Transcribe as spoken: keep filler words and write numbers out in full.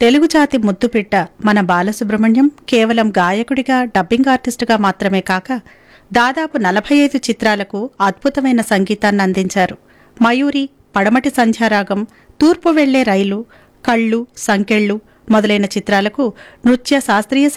తెలుగు జాతి ముద్దుపిట్ట మన బాలసుబ్రహ్మణ్యం కేవలం గాయకుడిగా డబ్బింగ్ ఆర్టిస్టుగా మాత్రమే కాక దాదాపు నలభై ఐదు చిత్రాలకు అద్భుతమైన సంగీతాన్ని అందించారు. మయూరి, పడమటి సంధ్యారాగం, తూర్పు వెళ్లే రైలు, కళ్ళు, సంకెళ్ళు మొదలైన చిత్రాలకు నృత్య శాస్త్రీయ